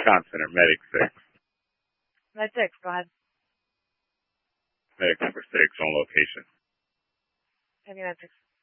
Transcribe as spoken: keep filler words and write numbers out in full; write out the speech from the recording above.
Con Center, Medic six. Med six, go ahead. Medic number six on location. Heavy Med six.